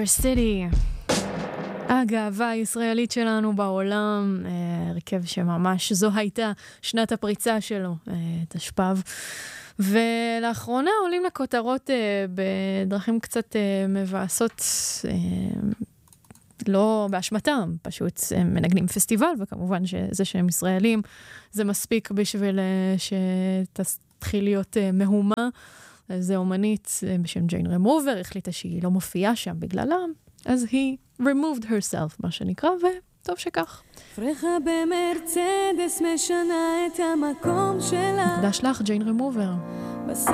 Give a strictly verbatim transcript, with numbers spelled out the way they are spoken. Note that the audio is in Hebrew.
River City. הגאווה הישראלית שלנו בעולם, הרכב שממש זו הייתה שנת הפריצה שלו, תשפ"ב. ולאחרונה עולים לכותרות בדרכים קצת מבאסות, לא באשמתם, פשוט הם מנגנים פסטיבל, וכמובן שזה שהם ישראלים, זה מספיק בשביל שתתחיל להיות מהומה. זה אומנית בשם ג'יין רמובר, החליטה שהיא לא מופיעה שם בגללם, אז היא removed herself, מה שנקרא, וטוב שכך. פרחה במרצדס משנה את המקום שלה. נקדש לך, ג'יין רמובר.